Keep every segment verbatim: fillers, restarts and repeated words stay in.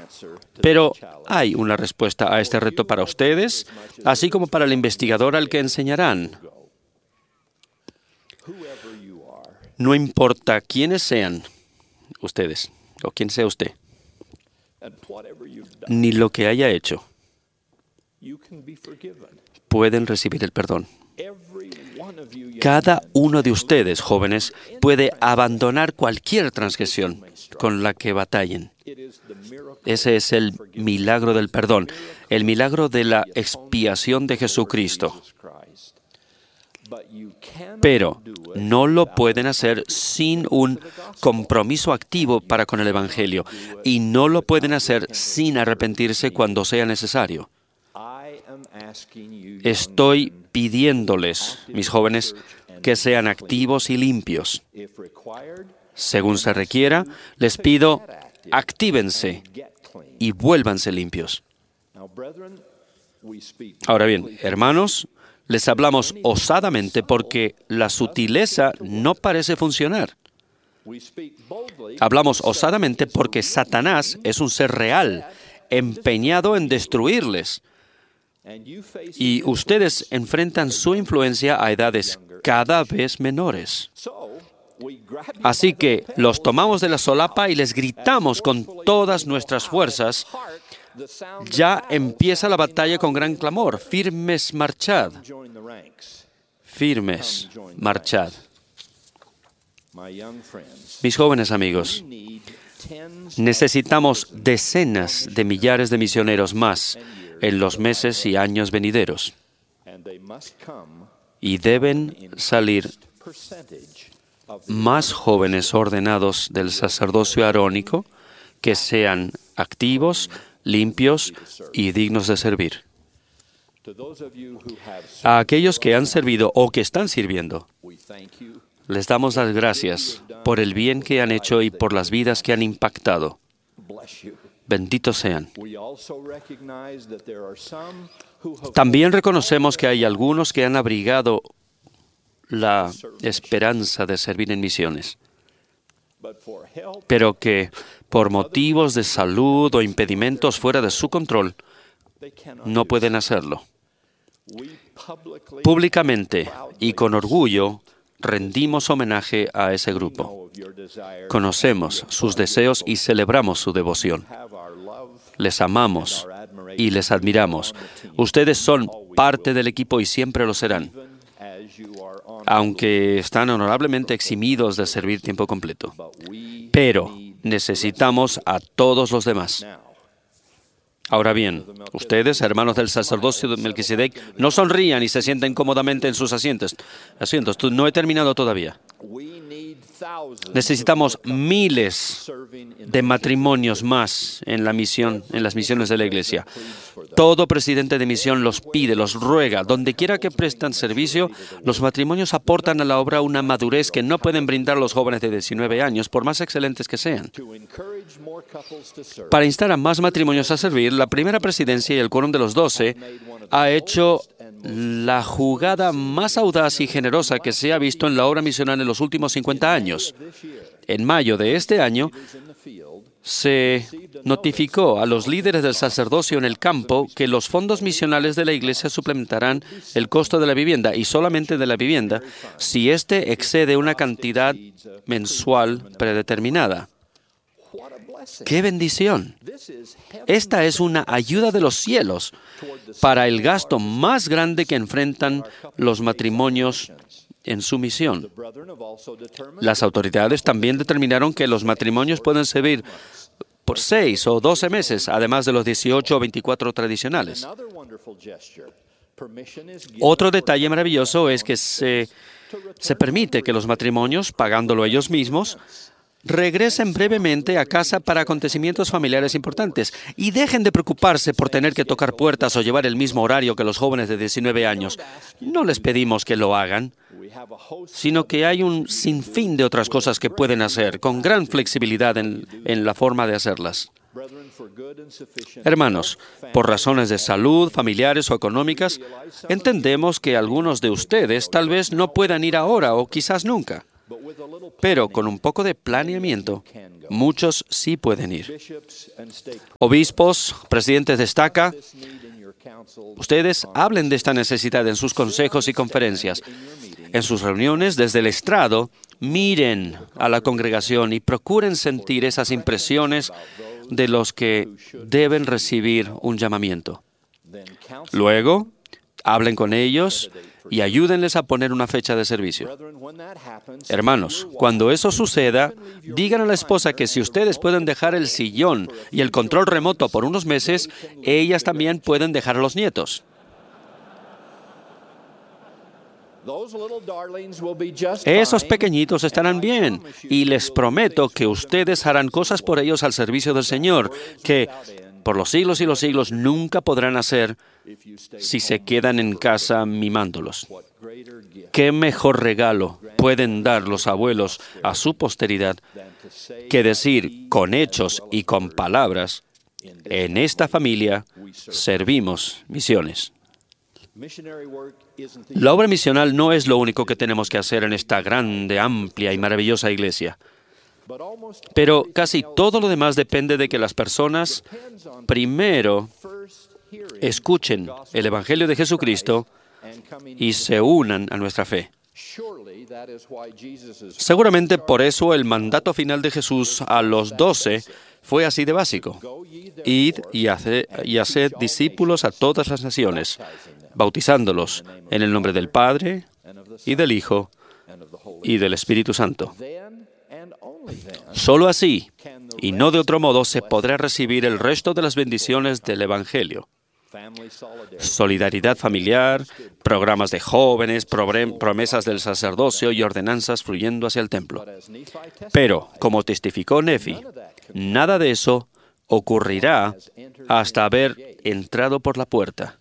Pero hay una respuesta a este reto para ustedes, así como para el investigador al que enseñarán. No importa quiénes sean ustedes, o quién sea usted, ni lo que haya hecho, pueden recibir el perdón. Cada uno de ustedes, jóvenes, puede abandonar cualquier transgresión con la que batallen. Ese es el milagro del perdón, el milagro de la expiación de Jesucristo. Pero no lo pueden hacer sin un compromiso activo para con el Evangelio, y no lo pueden hacer sin arrepentirse cuando sea necesario. Estoy pidiéndoles, mis jóvenes, que sean activos y limpios. Según se requiera, les pido, actívense y vuélvanse limpios. Ahora bien, hermanos, les hablamos osadamente porque la sutileza no parece funcionar. Hablamos osadamente porque Satanás es un ser real, empeñado en destruirles. Y ustedes enfrentan su influencia a edades cada vez menores. Así que los tomamos de la solapa y les gritamos con todas nuestras fuerzas: ya empieza la batalla con gran clamor. Firmes marchad. Firmes marchad. Mis jóvenes amigos, necesitamos decenas de millares de misioneros más en los meses y años venideros. Y deben salir más jóvenes ordenados del sacerdocio arónico que sean activos, limpios y dignos de servir. A aquellos que han servido o que están sirviendo, les damos las gracias por el bien que han hecho y por las vidas que han impactado. Benditos sean. También reconocemos que hay algunos que han abrigado la esperanza de servir en misiones, pero que por motivos de salud o impedimentos fuera de su control no pueden hacerlo. Públicamente y con orgullo rendimos homenaje a ese grupo. Conocemos sus deseos y celebramos su devoción. Les amamos y les admiramos. Ustedes son parte del equipo y siempre lo serán, aunque están honorablemente eximidos de servir tiempo completo. Pero necesitamos a todos los demás. Ahora bien, ustedes, hermanos del sacerdocio de Melquisedec, no sonrían y se sienten cómodamente en sus asientos. Asientos, no he terminado todavía. Necesitamos miles de matrimonios más en la misión, en las misiones de la Iglesia. Todo presidente de misión los pide, los ruega. Donde quiera que prestan servicio, los matrimonios aportan a la obra una madurez que no pueden brindar los jóvenes de diecinueve años, por más excelentes que sean. Para instar a más matrimonios a servir, la primera presidencia y el quórum de los doce ha hecho la jugada más audaz y generosa que se ha visto en la obra misional en los últimos cincuenta años. En mayo de este año, se notificó a los líderes del sacerdocio en el campo que los fondos misionales de la Iglesia suplementarán el costo de la vivienda, y solamente de la vivienda, si éste excede una cantidad mensual predeterminada. ¡Qué bendición! Esta es una ayuda de los cielos para el gasto más grande que enfrentan los matrimonios en su misión. Las autoridades también determinaron que los matrimonios pueden servir por seis o doce meses, además de los dieciocho o veinticuatro tradicionales. Otro detalle maravilloso es que se, se permite que los matrimonios, pagándolo ellos mismos, regresen brevemente a casa para acontecimientos familiares importantes y dejen de preocuparse por tener que tocar puertas o llevar el mismo horario que los jóvenes de diecinueve años. No les pedimos que lo hagan, sino que hay un sinfín de otras cosas que pueden hacer, con gran flexibilidad en, en la forma de hacerlas. Hermanos, por razones de salud, familiares o económicas, entendemos que algunos de ustedes tal vez no puedan ir ahora o quizás nunca. Pero con un poco de planeamiento, muchos sí pueden ir. Obispos, presidentes de estaca, ustedes hablen de esta necesidad en sus consejos y conferencias. En sus reuniones desde el estrado, miren a la congregación y procuren sentir esas impresiones de los que deben recibir un llamamiento. Luego, hablen con ellos y ayúdenles a poner una fecha de servicio. Hermanos, cuando eso suceda, digan a la esposa que si ustedes pueden dejar el sillón y el control remoto por unos meses, ellas también pueden dejar a los nietos. Esos pequeñitos estarán bien y les prometo que ustedes harán cosas por ellos al servicio del Señor que por los siglos y los siglos nunca podrán hacer si se quedan en casa mimándolos. ¿Qué mejor regalo pueden dar los abuelos a su posteridad que decir con hechos y con palabras, en esta familia servimos misiones? La obra misional no es lo único que tenemos que hacer en esta grande, amplia y maravillosa iglesia. Pero casi todo lo demás depende de que las personas primero escuchen el Evangelio de Jesucristo y se unan a nuestra fe. Seguramente por eso el mandato final de Jesús a los doce fue así de básico. Id y haced, y haced discípulos a todas las naciones, bautizándolos en el nombre del Padre, y del Hijo, y del Espíritu Santo. Solo así, y no de otro modo, se podrá recibir el resto de las bendiciones del Evangelio. Solidaridad familiar, programas de jóvenes, promesas del sacerdocio y ordenanzas fluyendo hacia el templo. Pero, como testificó Nefi, nada de eso ocurrirá hasta haber entrado por la puerta.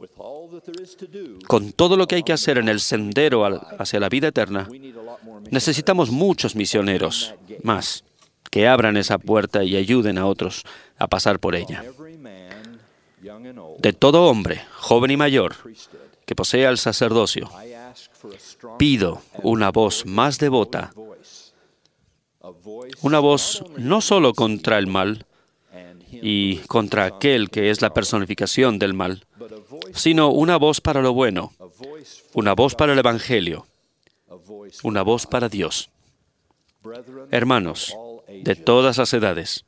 Con todo lo que hay que hacer en el sendero hacia la vida eterna, necesitamos muchos misioneros más que abran esa puerta y ayuden a otros a pasar por ella. De todo hombre, joven y mayor, que posea el sacerdocio, pido una voz más devota, una voz no solo contra el mal y contra aquel que es la personificación del mal, sino una voz para lo bueno, una voz para el Evangelio, una voz para Dios. Hermanos, de todas las edades,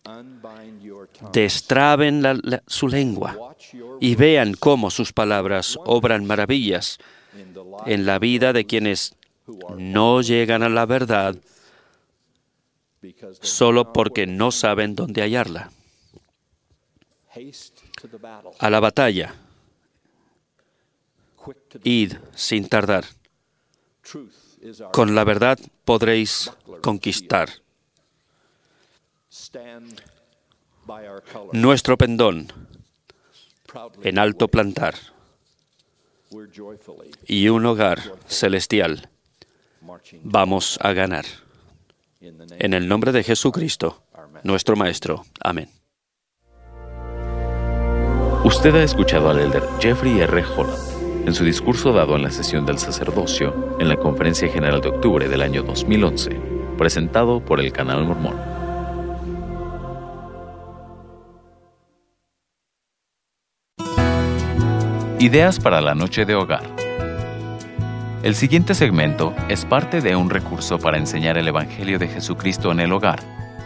destraben la, la, su lengua y vean cómo sus palabras obran maravillas en la vida de quienes no llegan a la verdad solo porque no saben dónde hallarla. A la batalla, id sin tardar. Con la verdad podréis conquistar. Nuestro pendón en alto plantar y un hogar celestial vamos a ganar. En el nombre de Jesucristo, nuestro Maestro. Amén. Usted ha escuchado al elder Jeffrey R. Holland en su discurso dado en la sesión del sacerdocio en la Conferencia General de octubre del año dos mil once, presentado por el Canal Mormón. Ideas para la noche de hogar. El siguiente segmento es parte de un recurso para enseñar el Evangelio de Jesucristo en el hogar.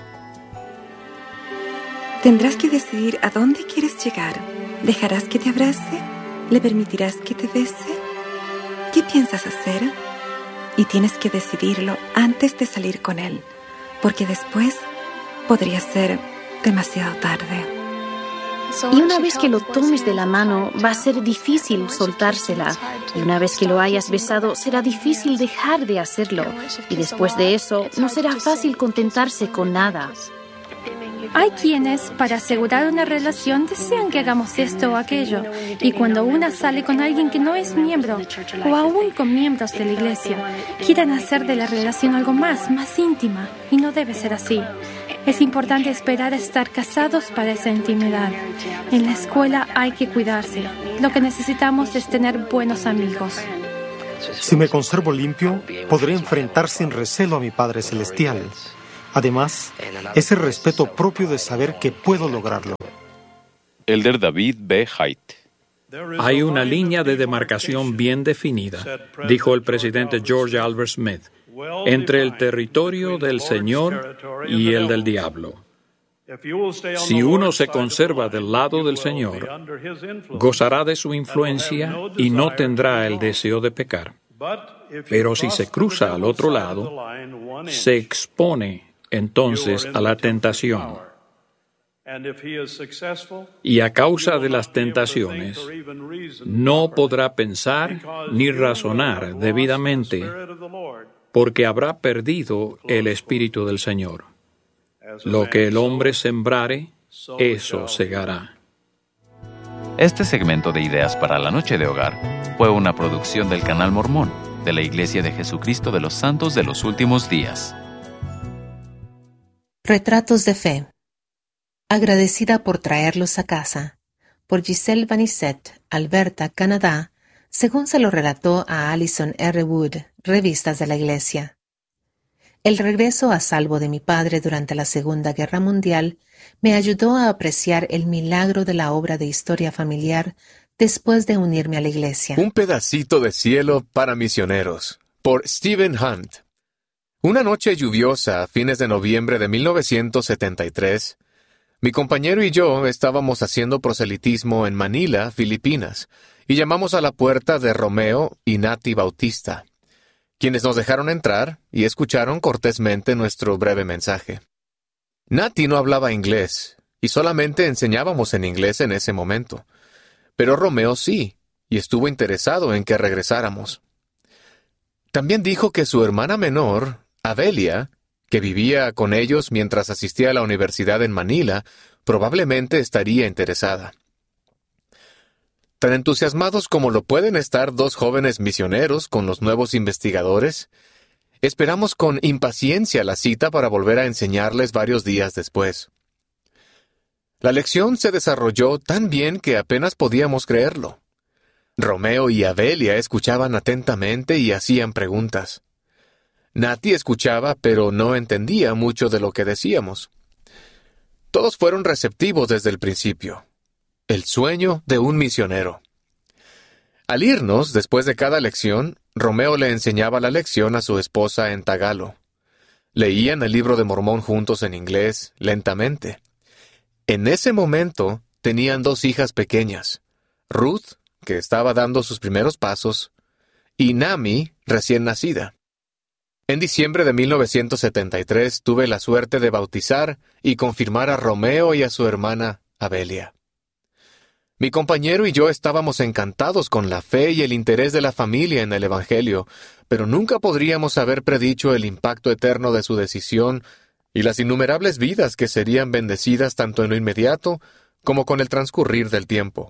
Tendrás que decidir a dónde quieres llegar. ¿Dejarás que te abrace? ¿Le permitirás que te bese? ¿Qué piensas hacer? Y tienes que decidirlo antes de salir con él, porque después podría ser demasiado tarde. Y una vez que lo tomes de la mano, va a ser difícil soltársela. Y una vez que lo hayas besado, será difícil dejar de hacerlo. Y después de eso, no será fácil contentarse con nada. Hay quienes, para asegurar una relación, desean que hagamos esto o aquello. Y cuando una sale con alguien que no es miembro, o aún con miembros de la iglesia, quieren hacer de la relación algo más, más íntima. Y no debe ser así. Es importante esperar a estar casados para esa intimidad. En la escuela hay que cuidarse. Lo que necesitamos es tener buenos amigos. Si me conservo limpio, podré enfrentar sin recelo a mi Padre Celestial. Además, es el respeto propio de saber que puedo lograrlo. Elder David B. Haidt. Hay una línea de demarcación bien definida, dijo el presidente George Albert Smith, entre el territorio del Señor y el del diablo. Si uno se conserva del lado del Señor, gozará de su influencia y no tendrá el deseo de pecar. Pero si se cruza al otro lado, se expone entonces a la tentación. Y a causa de las tentaciones, no podrá pensar ni razonar debidamente, porque habrá perdido el Espíritu del Señor. Lo que el hombre sembrare, eso segará. Este segmento de Ideas para la Noche de Hogar fue una producción del Canal Mormón de la Iglesia de Jesucristo de los Santos de los Últimos Días. Retratos de Fe. Agradecida por traerlos a casa, por Giselle Vanissette, Alberta, Canadá, según se lo relató a Allison R. Wood, Revistas de la Iglesia. El regreso a salvo de mi padre durante la Segunda Guerra Mundial me ayudó a apreciar el milagro de la obra de historia familiar después de unirme a la Iglesia. Un pedacito de cielo para misioneros, por Stephen Hunt. Una noche lluviosa a fines de noviembre de mil novecientos setenta y tres, mi compañero y yo estábamos haciendo proselitismo en Manila, Filipinas, y llamamos a la puerta de Romeo y Nati Bautista, quienes nos dejaron entrar y escucharon cortésmente nuestro breve mensaje. Nati no hablaba inglés, y solamente enseñábamos en inglés en ese momento, pero Romeo sí, y estuvo interesado en que regresáramos. También dijo que su hermana menor, Abelia, que vivía con ellos mientras asistía a la universidad en Manila, probablemente estaría interesada. Tan entusiasmados como lo pueden estar dos jóvenes misioneros con los nuevos investigadores, esperamos con impaciencia la cita para volver a enseñarles varios días después. La lección se desarrolló tan bien que apenas podíamos creerlo. Romeo y Abelia escuchaban atentamente y hacían preguntas. Nati escuchaba, pero no entendía mucho de lo que decíamos. Todos fueron receptivos desde el principio. El sueño de un misionero. Al irnos, después de cada lección, Romeo le enseñaba la lección a su esposa en tagalo. Leían el libro de Mormón juntos en inglés, lentamente. En ese momento, tenían dos hijas pequeñas, Ruth, que estaba dando sus primeros pasos, y Nami, recién nacida. En diciembre de mil novecientos setenta y tres tuve la suerte de bautizar y confirmar a Romeo y a su hermana Abelia. Mi compañero y yo estábamos encantados con la fe y el interés de la familia en el Evangelio, pero nunca podríamos haber predicho el impacto eterno de su decisión y las innumerables vidas que serían bendecidas tanto en lo inmediato como con el transcurrir del tiempo.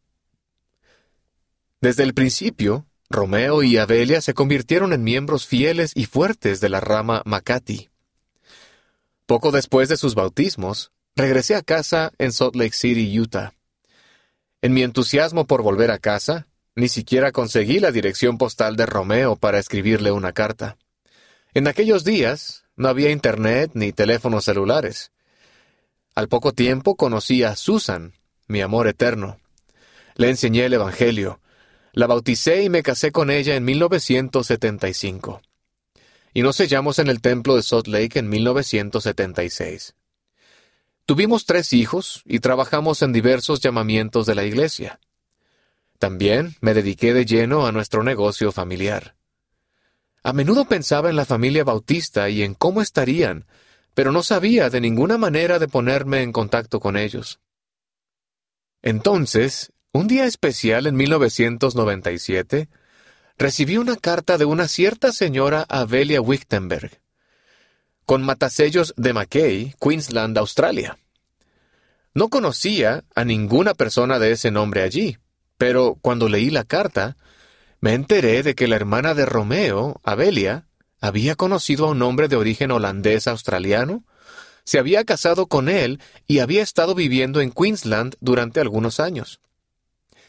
Desde el principio, Romeo y Abelia se convirtieron en miembros fieles y fuertes de la rama Makati. Poco después de sus bautismos, regresé a casa en Salt Lake City, Utah. En mi entusiasmo por volver a casa, ni siquiera conseguí la dirección postal de Romeo para escribirle una carta. En aquellos días, no había internet ni teléfonos celulares. Al poco tiempo conocí a Susan, mi amor eterno. Le enseñé el Evangelio. La bauticé y me casé con ella en mil novecientos setenta y cinco. Y nos sellamos en el templo de Salt Lake en mil novecientos setenta y seis. Tuvimos tres hijos y trabajamos en diversos llamamientos de la iglesia. También me dediqué de lleno a nuestro negocio familiar. A menudo pensaba en la familia Bautista y en cómo estarían, pero no sabía de ninguna manera de ponerme en contacto con ellos. Entonces, un día especial en mil novecientos noventa y siete, recibí una carta de una cierta señora Abelia Wichtenberg, con matasellos de Mackay, Queensland, Australia. No conocía a ninguna persona de ese nombre allí, pero cuando leí la carta, me enteré de que la hermana de Romeo, Abelia, había conocido a un hombre de origen holandés-australiano, se había casado con él y había estado viviendo en Queensland durante algunos años.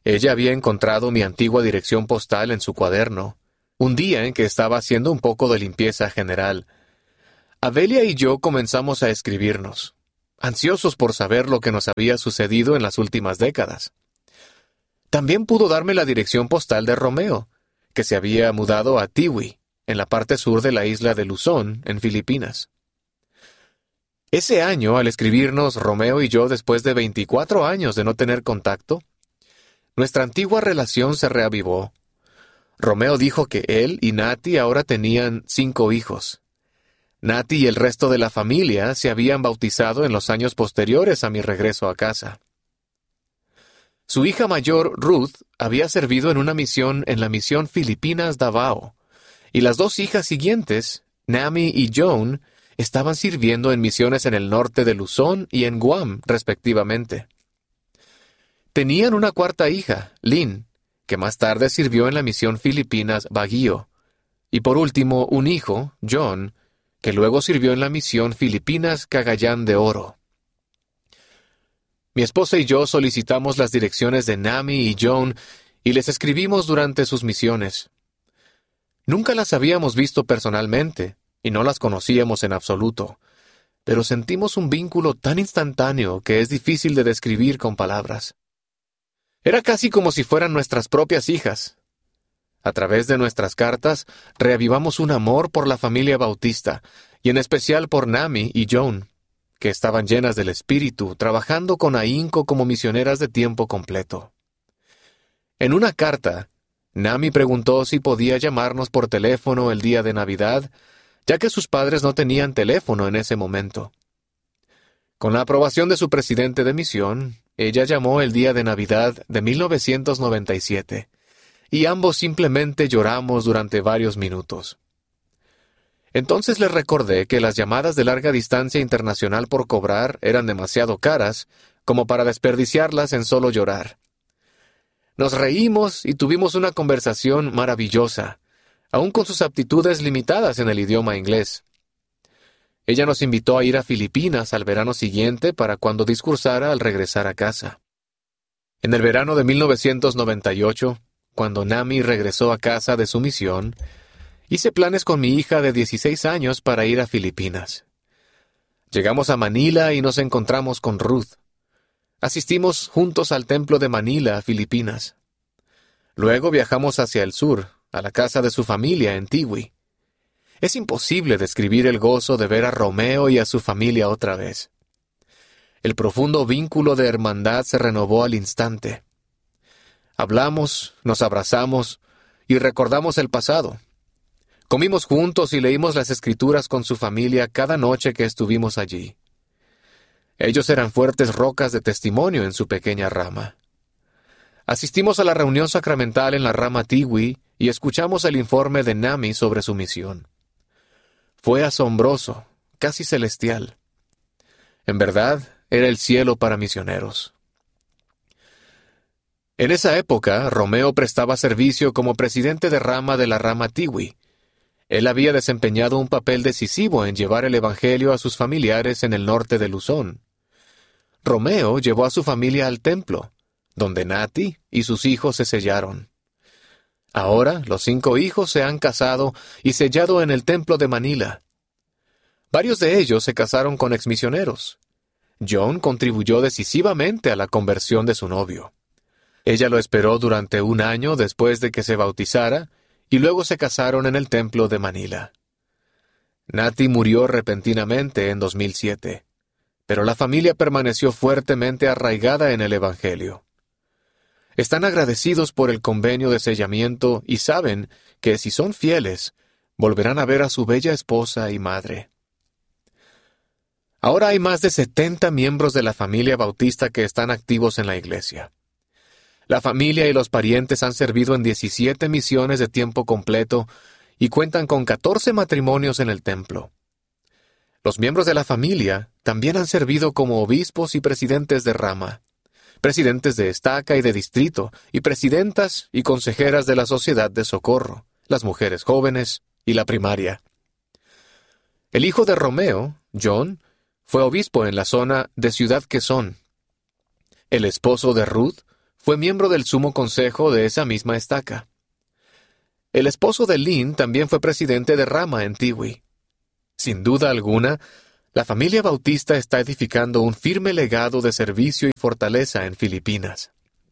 Ella había encontrado mi antigua dirección postal en su cuaderno, un día en que estaba haciendo un poco de limpieza general. Abelia y yo comenzamos a escribirnos, ansiosos por saber lo que nos había sucedido en las últimas décadas. También pudo darme la dirección postal de Romeo, que se había mudado a Tiwi, en la parte sur de la isla de Luzón, en Filipinas. Ese año, al escribirnos Romeo y yo después de veinticuatro años de no tener contacto, nuestra antigua relación se reavivó. Romeo dijo que él y Nati ahora tenían cinco hijos. Nati y el resto de la familia se habían bautizado en los años posteriores a mi regreso a casa. Su hija mayor, Ruth, había servido en una misión en la misión Filipinas Davao, y las dos hijas siguientes, Nami y Joan, estaban sirviendo en misiones en el norte de Luzón y en Guam, respectivamente. Tenían una cuarta hija, Lynn, que más tarde sirvió en la misión Filipinas Baguio, y por último un hijo, John, que luego sirvió en la misión Filipinas Cagayán de Oro. Mi esposa y yo solicitamos las direcciones de Nami y John y les escribimos durante sus misiones. Nunca las habíamos visto personalmente y no las conocíamos en absoluto, pero sentimos un vínculo tan instantáneo que es difícil de describir con palabras. Era casi como si fueran nuestras propias hijas. A través de nuestras cartas, reavivamos un amor por la familia bautista, y en especial por Nami y Joan, que estaban llenas del espíritu, trabajando con ahínco como misioneras de tiempo completo. En una carta, Nami preguntó si podía llamarnos por teléfono el día de Navidad, ya que sus padres no tenían teléfono en ese momento. Con la aprobación de su presidente de misión, ella llamó el día de Navidad de mil novecientos noventa y siete, y ambos simplemente lloramos durante varios minutos. Entonces les recordé que las llamadas de larga distancia internacional por cobrar eran demasiado caras como para desperdiciarlas en solo llorar. Nos reímos y tuvimos una conversación maravillosa, aun con sus aptitudes limitadas en el idioma inglés. Ella nos invitó a ir a Filipinas al verano siguiente para cuando discursara al regresar a casa. En el verano de mil novecientos noventa y ocho, cuando Nami regresó a casa de su misión, hice planes con mi hija de dieciséis años para ir a Filipinas. Llegamos a Manila y nos encontramos con Ruth. Asistimos juntos al templo de Manila, Filipinas. Luego viajamos hacia el sur, a la casa de su familia en Tiwi. Es imposible describir el gozo de ver a Romeo y a su familia otra vez. El profundo vínculo de hermandad se renovó al instante. Hablamos, nos abrazamos y recordamos el pasado. Comimos juntos y leímos las escrituras con su familia cada noche que estuvimos allí. Ellos eran fuertes rocas de testimonio en su pequeña rama. Asistimos a la reunión sacramental en la rama Tiwi y escuchamos el informe de Nami sobre su misión. Fue asombroso, casi celestial. En verdad, era el cielo para misioneros. En esa época, Romeo prestaba servicio como presidente de rama de la rama Tiwi. Él había desempeñado un papel decisivo en llevar el evangelio a sus familiares en el norte de Luzón. Romeo llevó a su familia al templo, donde Nati y sus hijos se sellaron. Ahora, los cinco hijos se han casado y sellado en el templo de Manila. Varios de ellos se casaron con exmisioneros. John contribuyó decisivamente a la conversión de su novio. Ella lo esperó durante un año después de que se bautizara, y luego se casaron en el templo de Manila. Nati murió repentinamente en dos mil siete, pero la familia permaneció fuertemente arraigada en el Evangelio. Están agradecidos por el convenio de sellamiento y saben que si son fieles, volverán a ver a su bella esposa y madre. Ahora hay más de setenta miembros de la familia bautista que están activos en la iglesia. La familia y los parientes han servido en diecisiete misiones de tiempo completo y cuentan con catorce matrimonios en el templo. Los miembros de la familia también han servido como obispos y presidentes de rama, presidentes de estaca y de distrito, y presidentas y consejeras de la Sociedad de Socorro, las mujeres jóvenes y la primaria. El hijo de Romeo, John, fue obispo en la zona de Ciudad Quezón. El esposo de Ruth fue miembro del Sumo Consejo de esa misma estaca. El esposo de Lynn también fue presidente de rama en Tiwi. Sin duda alguna, la familia Bautista está edificando un firme legado de servicio y fortaleza en Filipinas.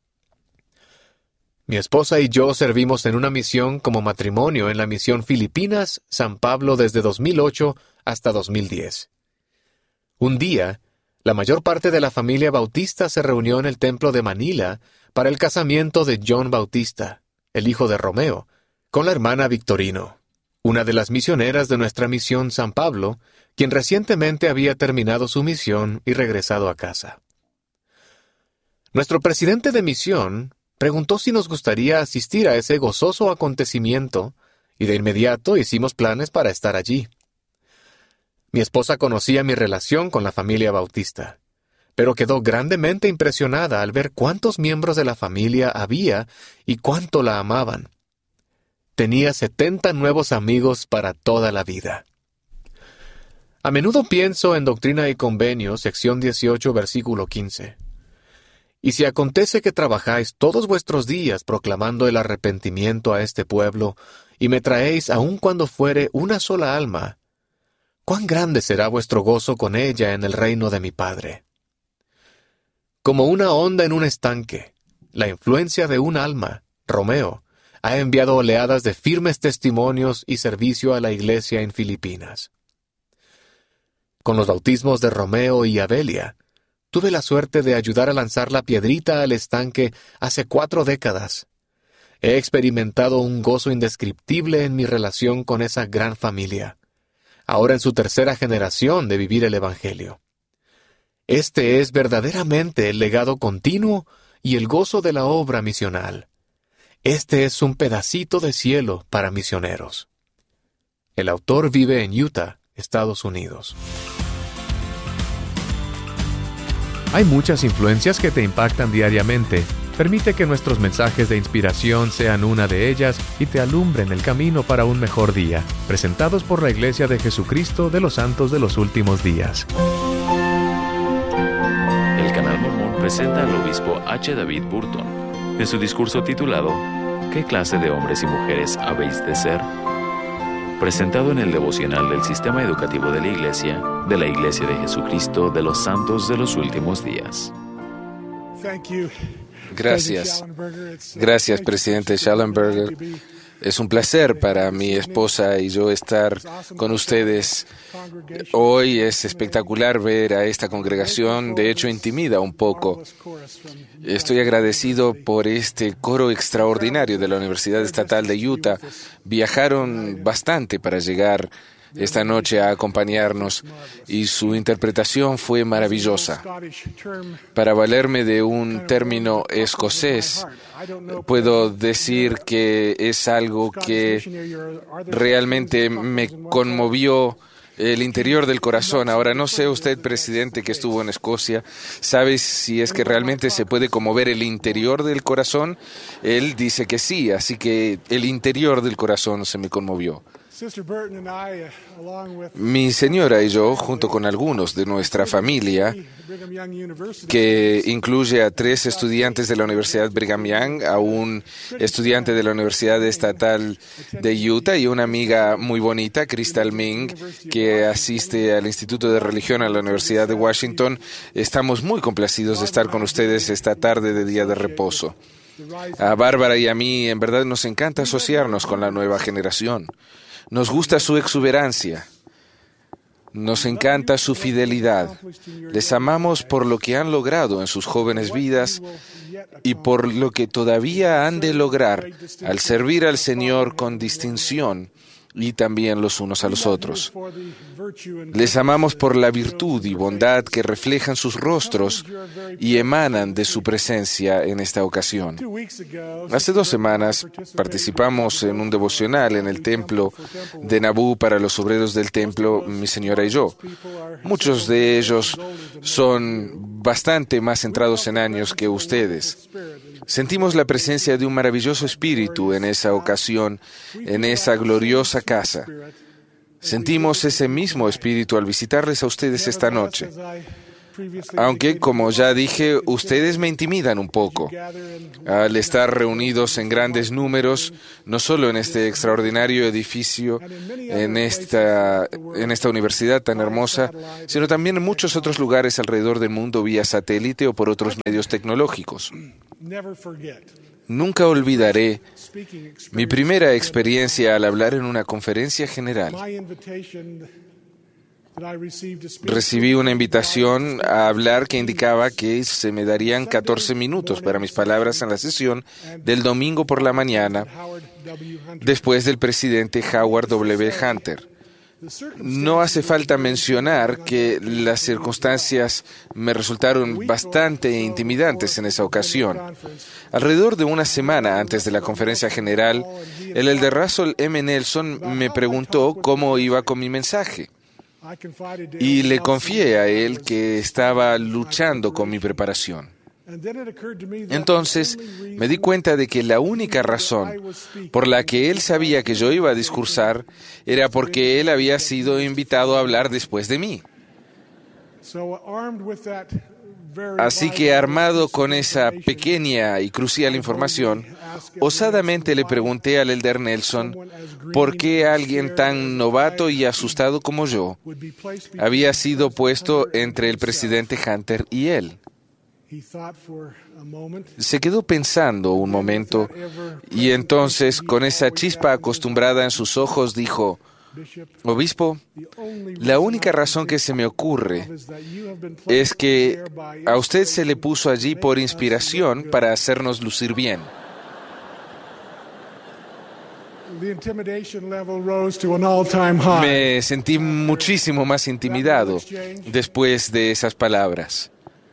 Mi esposa y yo servimos en una misión como matrimonio en la misión Filipinas-San Pablo desde dos mil ocho hasta dos mil diez. Un día, la mayor parte de la familia Bautista se reunió en el templo de Manila para el casamiento de John Bautista, el hijo de Romeo, con la hermana Victorino, una de las misioneras de nuestra misión San Pablo, quien recientemente había terminado su misión y regresado a casa. Nuestro presidente de misión preguntó si nos gustaría asistir a ese gozoso acontecimiento, y de inmediato hicimos planes para estar allí. Mi esposa conocía mi relación con la familia Bautista, pero quedó grandemente impresionada al ver cuántos miembros de la familia había y cuánto la amaban. Tenía setenta nuevos amigos para toda la vida. A menudo pienso en Doctrina y Convenios, sección dieciocho, versículo quince. Y si acontece que trabajáis todos vuestros días proclamando el arrepentimiento a este pueblo, y me traéis aun cuando fuere una sola alma, ¿cuán grande será vuestro gozo con ella en el reino de mi Padre? Como una onda en un estanque, la influencia de un alma, Romeo, ha enviado oleadas de firmes testimonios y servicio a la iglesia en Filipinas. Con los bautismos de Romeo y Abelia, tuve la suerte de ayudar a lanzar la piedrita al estanque hace cuatro décadas. He experimentado un gozo indescriptible en mi relación con esa gran familia, ahora en su tercera generación de vivir el Evangelio. Este es verdaderamente el legado continuo y el gozo de la obra misional. Este es un pedacito de cielo para misioneros. El autor vive en Utah, Estados Unidos. Hay muchas influencias que te impactan diariamente. Permite que nuestros mensajes de inspiración sean una de ellas y te alumbren el camino para un mejor día. Presentados por la Iglesia de Jesucristo de los Santos de los Últimos Días. El Canal Mormón presenta al obispo H. David Burton en su discurso titulado ¿Qué clase de hombres y mujeres habéis de ser? Presentado en el devocional del Sistema Educativo de la Iglesia, de la Iglesia de Jesucristo de los Santos de los Últimos Días. Gracias. Gracias, presidente Schallenberger. Es un placer para mi esposa y yo estar con ustedes. Hoy es espectacular ver a esta congregación, de hecho intimida un poco. Estoy agradecido por este coro extraordinario de la Universidad Estatal de Utah. Viajaron bastante para llegar esta noche a acompañarnos y su interpretación fue maravillosa. Para valerme de un término escocés, puedo decir que es algo que realmente me conmovió el interior del corazón. Ahora, no sé usted, presidente, que estuvo en Escocia, ¿sabe si es que realmente se puede conmover el interior del corazón? Él dice que sí, así que el interior del corazón se me conmovió. Mi señora y yo, junto con algunos de nuestra familia, que incluye a tres estudiantes de la Universidad Brigham Young, a un estudiante de la Universidad Estatal de Utah y una amiga muy bonita, Crystal Ming, que asiste al Instituto de Religión a la Universidad de Washington, estamos muy complacidos de estar con ustedes esta tarde de día de reposo. A Bárbara y a mí, en verdad, nos encanta asociarnos con la nueva generación. Nos gusta su exuberancia. Nos encanta su fidelidad. Les amamos por lo que han logrado en sus jóvenes vidas y por lo que todavía han de lograr al servir al Señor con distinción y también los unos a los otros. Les amamos por la virtud y bondad que reflejan sus rostros y emanan de su presencia en esta ocasión. Hace dos semanas participamos en un devocional en el templo de Nabú para los obreros del templo, mi señora y yo. Muchos de ellos son bastante más centrados en años que ustedes. Sentimos la presencia de un maravilloso espíritu en esa ocasión, en esa gloriosa casa. Sentimos ese mismo espíritu al visitarles a ustedes esta noche. Aunque, como ya dije, ustedes me intimidan un poco. Al estar reunidos en grandes números, no solo en este extraordinario edificio, en esta, en esta universidad tan hermosa, sino también en muchos otros lugares alrededor del mundo vía satélite o por otros medios tecnológicos. Nunca olvidaré mi primera experiencia al hablar en una conferencia general. Recibí una invitación a hablar que indicaba que se me darían catorce minutos para mis palabras en la sesión del domingo por la mañana, después del presidente Howard W. Hunter. No hace falta mencionar que las circunstancias me resultaron bastante intimidantes en esa ocasión. Alrededor de una semana antes de la conferencia general, el elder Russell M. Nelson me preguntó cómo iba con mi mensaje. Y le confié a él que estaba luchando con mi preparación. Entonces me di cuenta de que la única razón por la que él sabía que yo iba a discursar era porque él había sido invitado a hablar después de mí. Así que, armado con esa pequeña y crucial información, osadamente le pregunté al elder Nelson por qué alguien tan novato y asustado como yo había sido puesto entre el presidente Hunter y él. Se quedó pensando un momento y entonces, con esa chispa acostumbrada en sus ojos, dijo: Obispo, la única razón que se me ocurre es que a usted se le puso allí por inspiración para hacernos lucir bien. Me sentí muchísimo más intimidado después de esas palabras.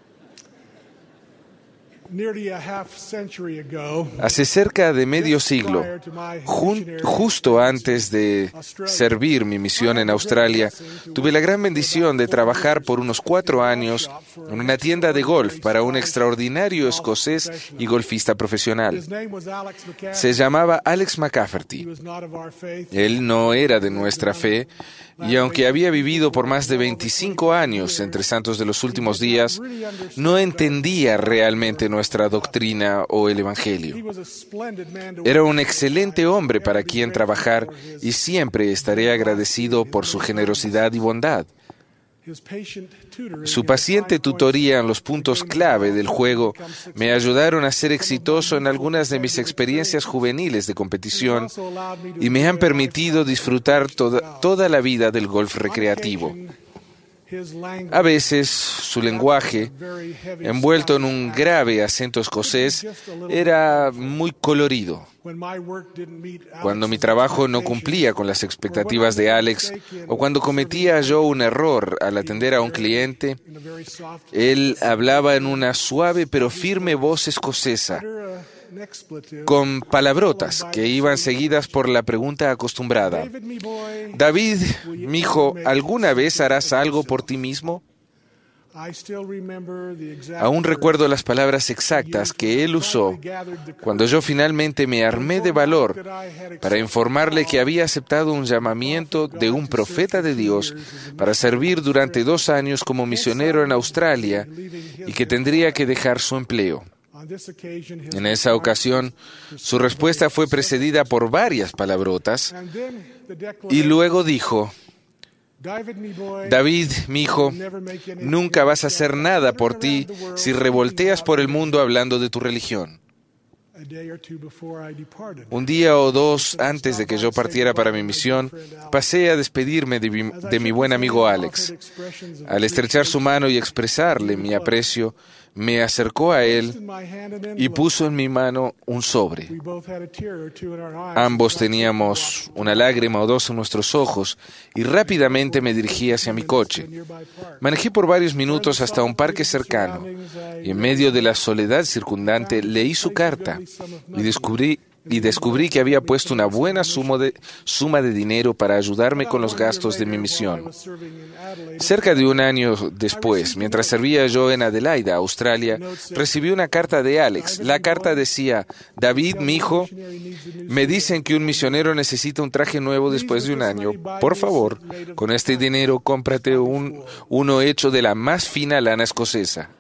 Hace cerca de medio siglo, jun- justo antes de servir mi misión en Australia, tuve la gran bendición de trabajar por unos cuatro años en una tienda de golf para un extraordinario escocés y golfista profesional. Se llamaba Alex McCafferty. Él no era de nuestra fe, y aunque había vivido por más de veinticinco años entre santos de los últimos días, no entendía realmente nuestra doctrina o el Evangelio. Era un excelente hombre para quien trabajar y siempre estaré agradecido por su generosidad y bondad. Su paciente tutoría en los puntos clave del juego me ayudaron a ser exitoso en algunas de mis experiencias juveniles de competición y me han permitido disfrutar toda, toda la vida del golf recreativo. A veces, su lenguaje, envuelto en un grave acento escocés, era muy colorido. Cuando mi trabajo no cumplía con las expectativas de Alex, o cuando cometía yo un error al atender a un cliente, él hablaba en una suave pero firme voz escocesa, con palabrotas que iban seguidas por la pregunta acostumbrada: David, mijo, ¿alguna vez harás algo por ti mismo? Aún recuerdo las palabras exactas que él usó cuando yo finalmente me armé de valor para informarle que había aceptado un llamamiento de un profeta de Dios para servir durante dos años como misionero en Australia y que tendría que dejar su empleo. En esa ocasión, su respuesta fue precedida por varias palabrotas y luego dijo: David, mi hijo, nunca vas a hacer nada por ti si revolteas por el mundo hablando de tu religión. Un día o dos antes de que yo partiera para mi misión, pasé a despedirme de mi, de mi buen amigo Alex. Al estrechar su mano y expresarle mi aprecio, me acercó a él y puso en mi mano un sobre. Ambos teníamos una lágrima o dos en nuestros ojos y rápidamente me dirigí hacia mi coche. Manejé por varios minutos hasta un parque cercano y en medio de la soledad circundante leí su carta y descubrí y descubrí que había puesto una buena suma de, suma de dinero para ayudarme con los gastos de mi misión. Cerca de un año después, mientras servía yo en Adelaida, Australia, recibí una carta de Alex. La carta decía: David, mi hijo, me dicen que un misionero necesita un traje nuevo después de un año. Por favor, con este dinero cómprate un, uno hecho de la más fina lana escocesa.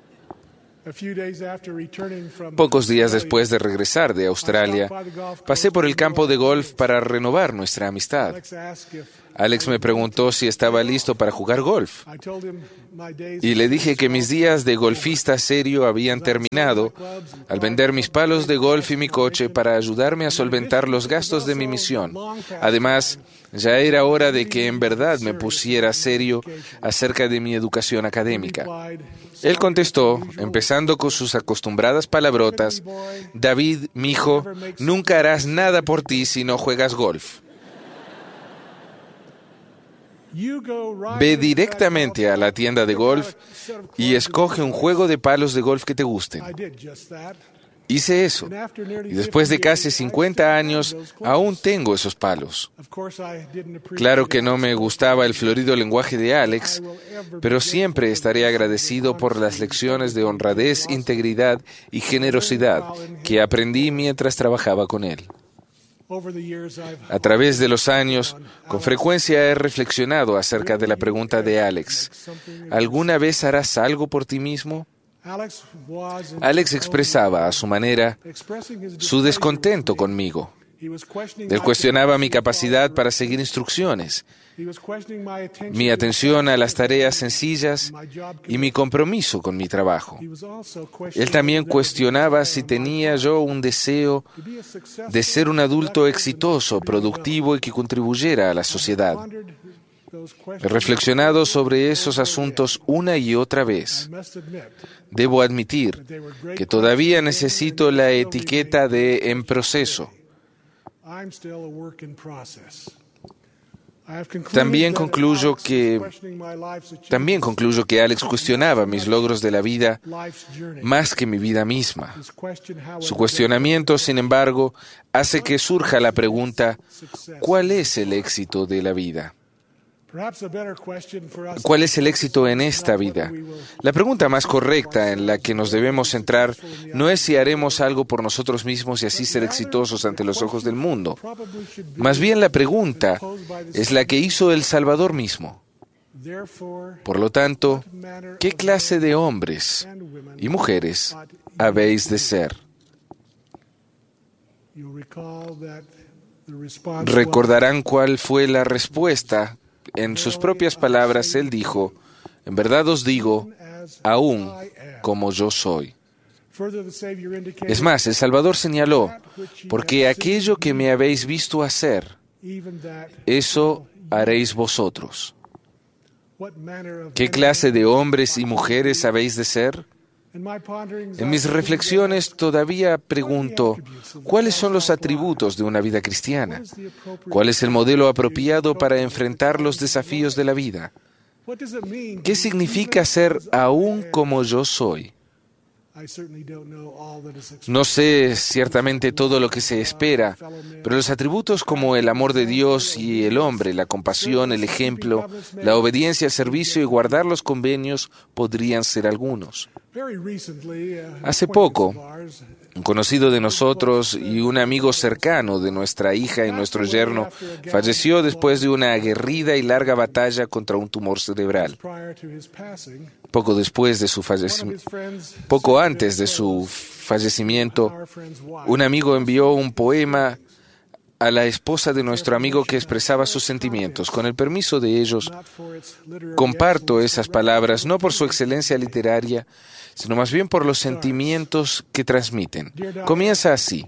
Pocos días después de regresar de Australia, pasé por el campo de golf para renovar nuestra amistad. Alex me preguntó si estaba listo para jugar golf. Y le dije que mis días de golfista serio habían terminado al vender mis palos de golf y mi coche para ayudarme a solventar los gastos de mi misión. Además, ya era hora de que en verdad me pusiera serio acerca de mi educación académica. Él contestó, empezando con sus acostumbradas palabrotas: David, mi hijo, nunca harás nada por ti si no juegas golf. Ve directamente a la tienda de golf y escoge un juego de palos de golf que te gusten. Hice eso, y después de casi cincuenta años, aún tengo esos palos. Claro que no me gustaba el florido lenguaje de Alex, pero siempre estaré agradecido por las lecciones de honradez, integridad y generosidad que aprendí mientras trabajaba con él. A través de los años, con frecuencia he reflexionado acerca de la pregunta de Alex: ¿alguna vez harás algo por ti mismo? Alex expresaba a su manera su descontento conmigo. Él cuestionaba mi capacidad para seguir instrucciones, mi atención a las tareas sencillas y mi compromiso con mi trabajo. Él también cuestionaba si tenía yo un deseo de ser un adulto exitoso, productivo y que contribuyera a la sociedad. He reflexionado sobre esos asuntos una y otra vez. Debo admitir que todavía necesito la etiqueta de en proceso. También concluyo que también concluyo que Alex cuestionaba mis logros de la vida más que mi vida misma. Su cuestionamiento, sin embargo, hace que surja la pregunta: ¿cuál es el éxito de la vida? ¿Cuál es el éxito en esta vida? La pregunta más correcta en la que nos debemos centrar no es si haremos algo por nosotros mismos y así ser exitosos ante los ojos del mundo. Más bien la pregunta es la que hizo el Salvador mismo. Por lo tanto, ¿qué clase de hombres y mujeres habéis de ser? Recordarán cuál fue la respuesta. En sus propias palabras, él dijo: en verdad os digo, aún como yo soy. Es más, el Salvador señaló: porque aquello que me habéis visto hacer, eso haréis vosotros. ¿Qué clase de hombres y mujeres habéis de ser? En mis reflexiones todavía pregunto: ¿cuáles son los atributos de una vida cristiana? ¿Cuál es el modelo apropiado para enfrentar los desafíos de la vida? ¿Qué significa ser aún como yo soy? No sé ciertamente todo lo que se espera, pero los atributos como el amor de Dios y el hombre, la compasión, el ejemplo, la obediencia, el servicio y guardar los convenios podrían ser algunos. Hace poco, un conocido de nosotros y un amigo cercano de nuestra hija y nuestro yerno falleció después de una aguerrida y larga batalla contra un tumor cerebral. Poco después de su fallecimiento, poco antes de su fallecimiento, un amigo envió un poema a la esposa de nuestro amigo que expresaba sus sentimientos. Con el permiso de ellos, comparto esas palabras no por su excelencia literaria, sino más bien por los sentimientos que transmiten. Comienza así: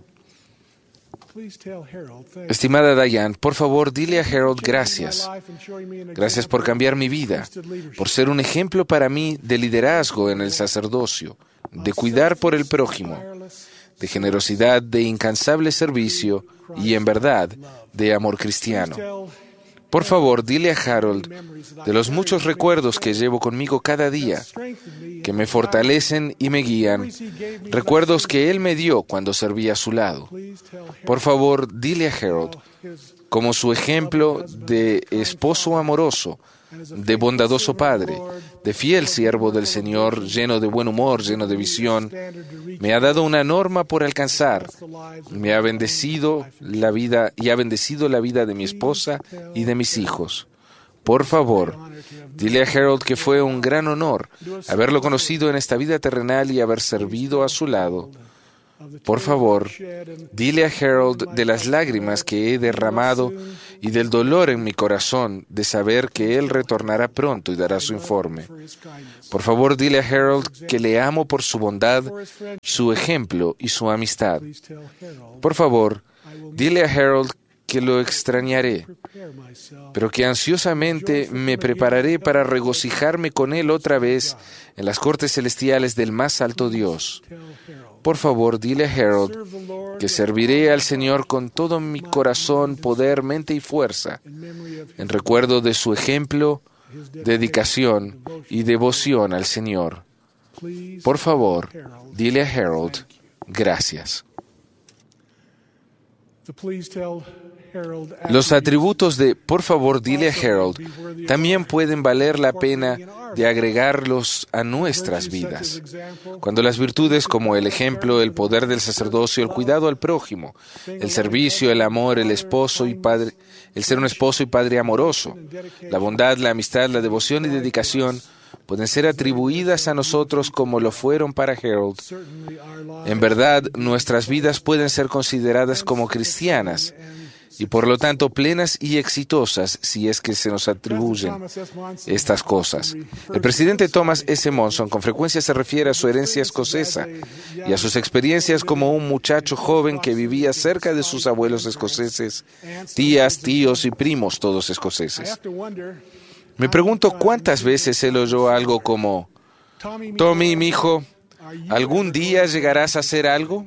estimada Diane, por favor dile a Harold gracias. Gracias por cambiar mi vida, por ser un ejemplo para mí de liderazgo en el sacerdocio, de cuidar por el prójimo, de generosidad, de incansable servicio y, en verdad, de amor cristiano. Por favor, dile a Harold de los muchos recuerdos que llevo conmigo cada día, que me fortalecen y me guían, recuerdos que él me dio cuando servía a su lado. Por favor, dile a Harold, como su ejemplo de esposo amoroso, de bondadoso padre, de fiel siervo del Señor, lleno de buen humor, lleno de visión, me ha dado una norma por alcanzar, me ha bendecido la vida y ha bendecido la vida de mi esposa y de mis hijos. Por favor, dile a Harold que fue un gran honor haberlo conocido en esta vida terrenal y haber servido a su lado. Por favor, dile a Harold de las lágrimas que he derramado y del dolor en mi corazón de saber que él retornará pronto y dará su informe. Por favor, dile a Harold que le amo por su bondad, su ejemplo y su amistad. Por favor, dile a Harold que lo extrañaré, pero que ansiosamente me prepararé para regocijarme con él otra vez en las cortes celestiales del más alto Dios. Por favor, dile a Harold que serviré al Señor con todo mi corazón, poder, mente y fuerza, en recuerdo de su ejemplo, dedicación y devoción al Señor. Por favor, dile a Harold, gracias. Los atributos de por favor dile a Harold también pueden valer la pena de agregarlos a nuestras vidas. Cuando las virtudes como el ejemplo, el poder del sacerdocio, el cuidado al prójimo, el servicio, el amor, el esposo y padre, el ser un esposo y padre amoroso, la bondad, la amistad, la devoción y dedicación pueden ser atribuidas a nosotros como lo fueron para Harold. En verdad, nuestras vidas pueden ser consideradas como cristianas y por lo tanto plenas y exitosas si es que se nos atribuyen estas cosas. El presidente Thomas S. Monson con frecuencia se refiere a su herencia escocesa y a sus experiencias como un muchacho joven que vivía cerca de sus abuelos escoceses, tías, tíos y primos todos escoceses. Me pregunto cuántas veces él oyó algo como: Tommy, mi hijo, ¿algún día llegarás a hacer algo?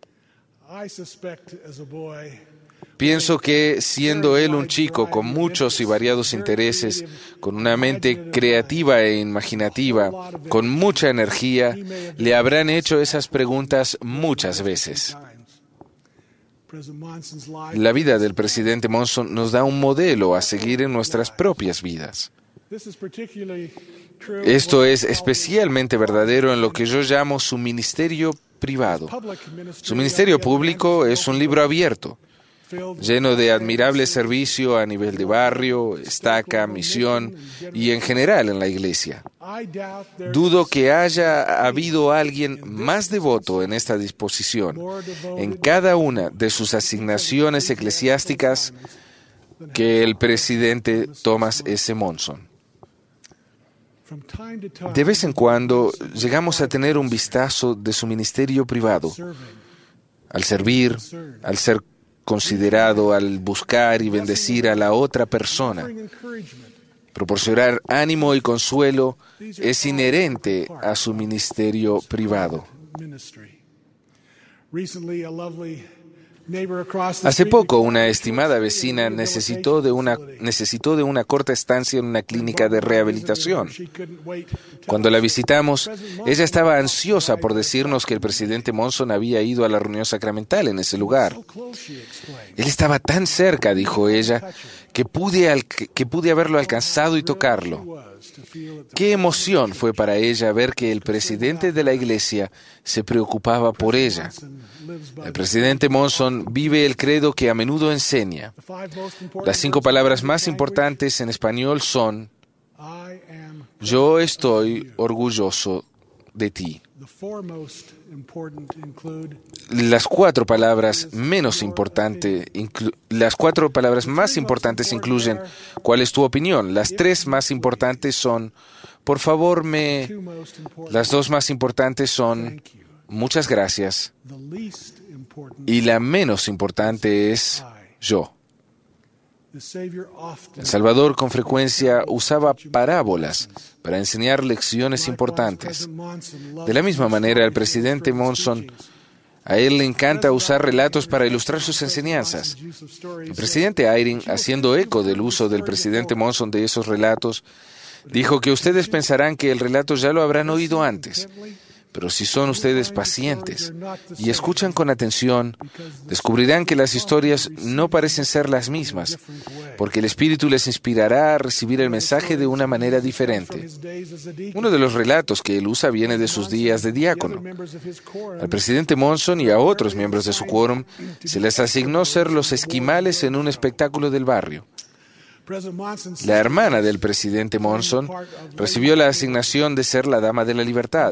Pienso que, siendo él un chico con muchos y variados intereses, con una mente creativa e imaginativa, con mucha energía, le habrán hecho esas preguntas muchas veces. La vida del presidente Monson nos da un modelo a seguir en nuestras propias vidas. Esto es especialmente verdadero en lo que yo llamo su ministerio privado. Su ministerio público es un libro abierto, lleno de admirable servicio a nivel de barrio, estaca, misión y en general en la iglesia. Dudo que haya habido alguien más devoto en esta disposición, en cada una de sus asignaciones eclesiásticas, que el presidente Thomas S. Monson. De vez en cuando llegamos a tener un vistazo de su ministerio privado, al servir, al ser considerado, al buscar y bendecir a la otra persona. Proporcionar ánimo y consuelo es inherente a su ministerio privado. Hace poco, una estimada vecina necesitó de una, necesitó de una corta estancia en una clínica de rehabilitación. Cuando la visitamos, ella estaba ansiosa por decirnos que el presidente Monson había ido a la reunión sacramental en ese lugar. Él estaba tan cerca, dijo ella, que pude, al, que pude haberlo alcanzado y tocarlo. Qué emoción fue para ella ver que el presidente de la iglesia se preocupaba por ella. El presidente Monson vive el credo que a menudo enseña. Las cinco palabras más importantes en español son: yo estoy orgulloso de ti. Las cuatro palabras menos importantes, las cuatro palabras más importantes incluyen ¿cuál es tu opinión? Las tres más importantes son por favor me. Las dos más importantes son muchas gracias. Y la menos importante es yo. El Salvador con frecuencia usaba parábolas para enseñar lecciones importantes. De la misma manera, el presidente Monson A él le encanta usar relatos para ilustrar sus enseñanzas. El presidente Eyring, haciendo eco del uso del presidente Monson de esos relatos, dijo que ustedes pensarán que el relato ya lo habrán oído antes, pero si son ustedes pacientes y escuchan con atención, descubrirán que las historias no parecen ser las mismas, porque el Espíritu les inspirará a recibir el mensaje de una manera diferente. Uno de los relatos que él usa viene de sus días de diácono. Al presidente Monson y a otros miembros de su quórum se les asignó ser los esquimales en un espectáculo del barrio. La hermana del presidente Monson recibió la asignación de ser la Dama de la Libertad.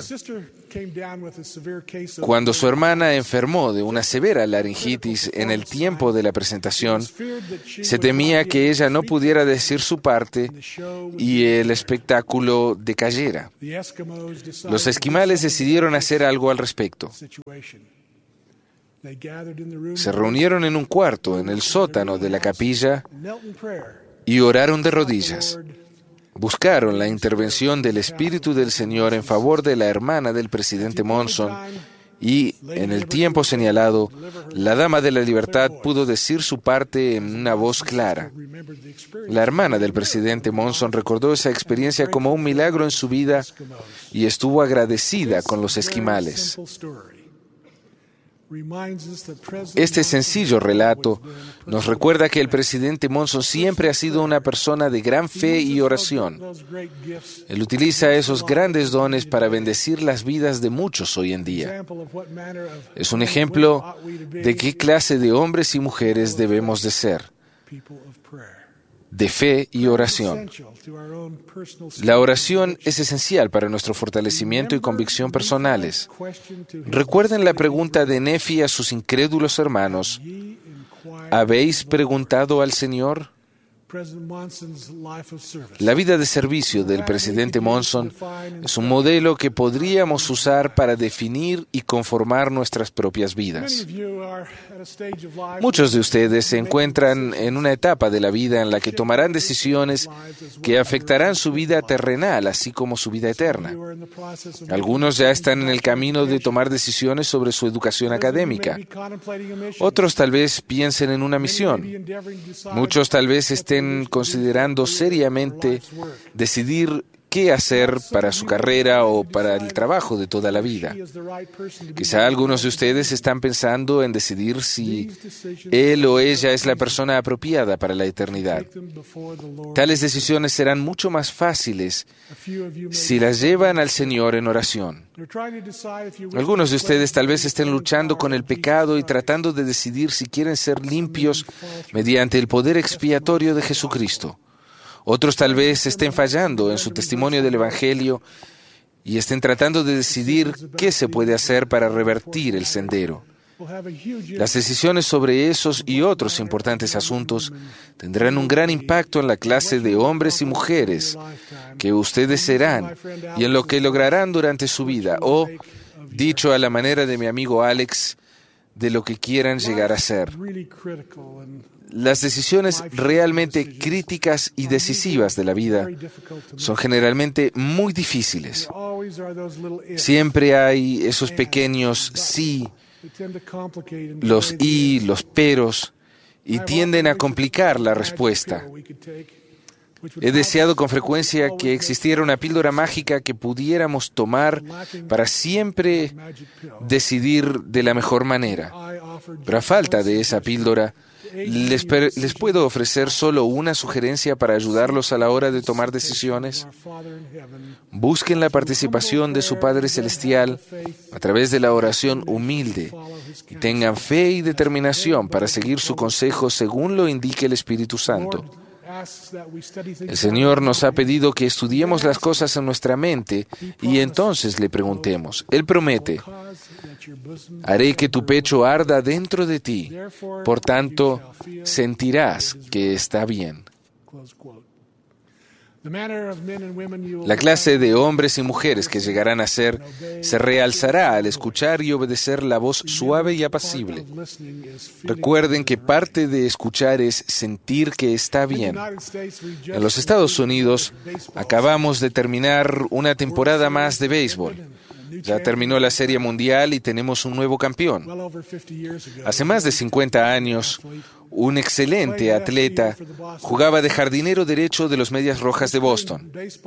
Cuando su hermana enfermó de una severa laringitis en el tiempo de la presentación, se temía que ella no pudiera decir su parte y el espectáculo decayera. Los esquimales decidieron hacer algo al respecto. Se reunieron en un cuarto en el sótano de la capilla y oraron de rodillas. Buscaron la intervención del Espíritu del Señor en favor de la hermana del presidente Monson y, en el tiempo señalado, la Dama de la Libertad pudo decir su parte en una voz clara. La hermana del presidente Monson recordó esa experiencia como un milagro en su vida y estuvo agradecida con los esquimales. Este sencillo relato nos recuerda que el presidente Monson siempre ha sido una persona de gran fe y oración. Él utiliza esos grandes dones para bendecir las vidas de muchos hoy en día. Es un ejemplo de qué clase de hombres y mujeres debemos de ser, de fe y oración. La oración es esencial para nuestro fortalecimiento y convicción personales. Recuerden la pregunta de Nefi a sus incrédulos hermanos: ¿habéis preguntado al Señor? La vida de servicio del presidente Monson es un modelo que podríamos usar para definir y conformar nuestras propias vidas. Muchos de ustedes se encuentran en una etapa de la vida en la que tomarán decisiones que afectarán su vida terrenal, así como su vida eterna. Algunos ya están en el camino de tomar decisiones sobre su educación académica. Otros tal vez piensen en una misión. Muchos tal vez estén considerando seriamente decidir qué hacer para su carrera o para el trabajo de toda la vida. Quizá algunos de ustedes están pensando en decidir si él o ella es la persona apropiada para la eternidad. Tales decisiones serán mucho más fáciles si las llevan al Señor en oración. Algunos de ustedes tal vez estén luchando con el pecado y tratando de decidir si quieren ser limpios mediante el poder expiatorio de Jesucristo. Otros tal vez estén fallando en su testimonio del Evangelio y estén tratando de decidir qué se puede hacer para revertir el sendero. Las decisiones sobre esos y otros importantes asuntos tendrán un gran impacto en la clase de hombres y mujeres que ustedes serán y en lo que lograrán durante su vida, o, dicho a la manera de mi amigo Alex, de lo que quieran llegar a ser. Las decisiones realmente críticas y decisivas de la vida son generalmente muy difíciles. Siempre hay esos pequeños sí, los y, los peros, y tienden a complicar la respuesta. He deseado con frecuencia que existiera una píldora mágica que pudiéramos tomar para siempre decidir de la mejor manera. Pero a falta de esa píldora, les, les puedo ofrecer solo una sugerencia para ayudarlos a la hora de tomar decisiones. Busquen la participación de su Padre Celestial a través de la oración humilde y tengan fe y determinación para seguir su consejo según lo indique el Espíritu Santo. El Señor nos ha pedido que estudiemos las cosas en nuestra mente y entonces le preguntemos. Él promete: haré que tu pecho arda dentro de ti, por tanto, sentirás que está bien. La clase de hombres y mujeres que llegarán a ser se realzará al escuchar y obedecer la voz suave y apacible. Recuerden que parte de escuchar es sentir que está bien. En los Estados Unidos acabamos de terminar una temporada más de béisbol. Ya terminó la Serie Mundial y tenemos un nuevo campeón. Hace más de cincuenta años, un excelente atleta jugaba de jardinero derecho de los Medias Rojas de Boston.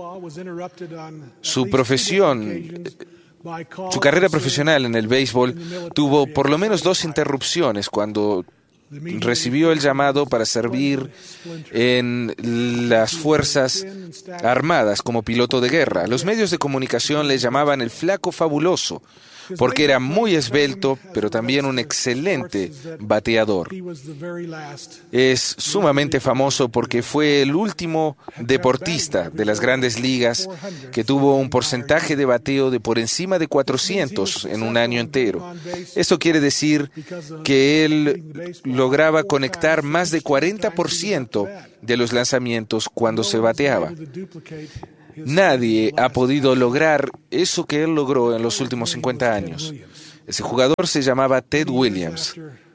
Su profesión, su carrera profesional en el béisbol tuvo por lo menos dos interrupciones cuando recibió el llamado para servir en las Fuerzas Armadas como piloto de guerra. Los medios de comunicación le llamaban el Flaco Fabuloso, porque era muy esbelto, pero también un excelente bateador. Es sumamente famoso porque fue el último deportista de las grandes ligas que tuvo un porcentaje de bateo de por encima de cuatrocientos en un año entero. Esto quiere decir que él lograba conectar más de cuarenta por ciento de los lanzamientos cuando se bateaba. Nadie ha podido lograr eso que él logró en los últimos cincuenta años. Ese jugador se llamaba Ted Williams.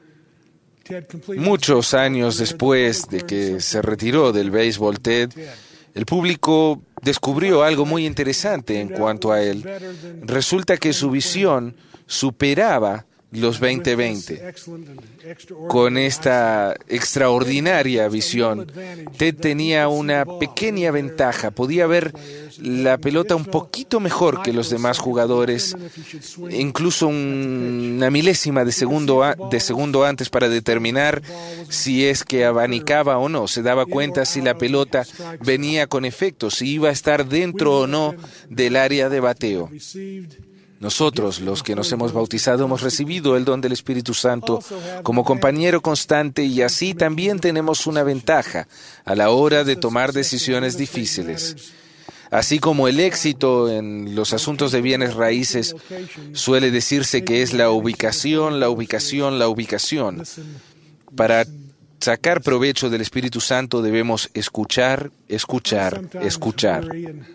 Muchos años después de que se retiró del béisbol Ted, el público descubrió algo muy interesante en cuanto a él. Resulta que su visión superaba los veinte veinte. Con esta extraordinaria visión, Ted tenía una pequeña ventaja. Podía ver la pelota un poquito mejor que los demás jugadores, incluso una milésima de segundo, a, de segundo antes para determinar si es que abanicaba o no. Se daba cuenta si la pelota venía con efecto, si iba a estar dentro o no del área de bateo. Nosotros, los que nos hemos bautizado, hemos recibido el don del Espíritu Santo como compañero constante y así también tenemos una ventaja a la hora de tomar decisiones difíciles. Así como el éxito en los asuntos de bienes raíces suele decirse que es la ubicación, la ubicación, la ubicación. Para sacar provecho del Espíritu Santo debemos escuchar, escuchar, escuchar.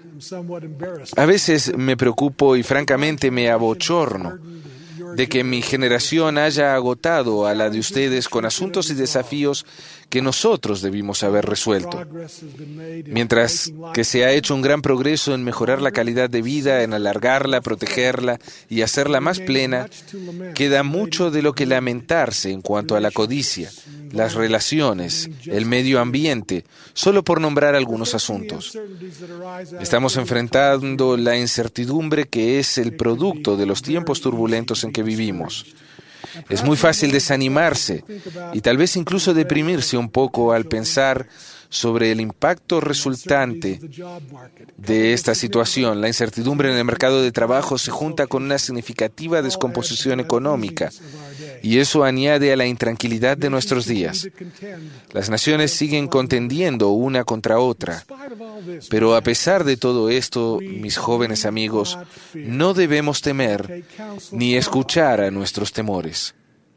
A veces me preocupo y francamente me abochorno de que mi generación haya agotado a la de ustedes con asuntos y desafíos que nosotros debimos haber resuelto. Mientras que se ha hecho un gran progreso en mejorar la calidad de vida, en alargarla, protegerla y hacerla más plena, queda mucho de lo que lamentarse en cuanto a la codicia, las relaciones, el medio ambiente, solo por nombrar algunos asuntos. Estamos enfrentando la incertidumbre que es el producto de los tiempos turbulentos en que vivimos. Es muy fácil desanimarse y tal vez incluso deprimirse un poco al pensar sobre el impacto resultante de esta situación. La incertidumbre en el mercado de trabajo se junta con una significativa descomposición económica y eso añade a la intranquilidad de nuestros días. Las naciones siguen contendiendo una contra otra, pero a pesar de todo esto, mis jóvenes amigos, no debemos temer ni escuchar a nuestros temores.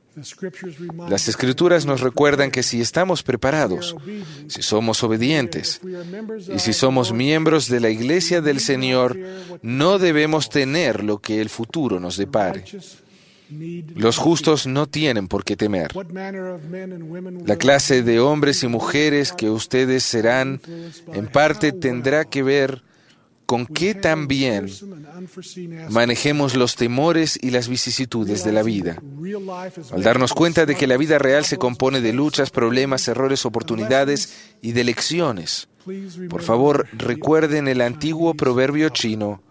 Las Escrituras nos recuerdan que si estamos preparados, si somos obedientes y si somos miembros de la Iglesia del Señor, no debemos temer lo que el futuro nos depare. Los justos no tienen por qué temer. La clase de hombres y mujeres que ustedes serán, en parte tendrá que ver con qué también manejemos los temores y las vicisitudes de la vida. Al darnos cuenta de que la vida real se compone de luchas, problemas, errores, oportunidades y de lecciones, por favor, recuerden el antiguo proverbio chino: